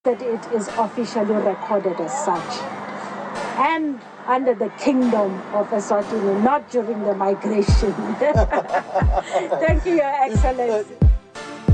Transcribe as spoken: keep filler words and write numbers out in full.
that it is officially recorded as such. And under the kingdom of Eswatini, not during the migration. Thank you, Your Excellency.